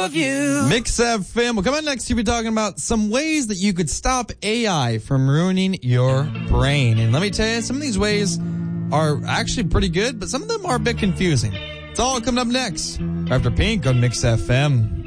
love you. Mix FM. Well, coming up next, you'll be talking about some ways that you could stop AI from ruining your brain. And let me tell you, some of these ways are actually pretty good, but some of them are a bit confusing. It's all coming up next after Pink on Mix FM.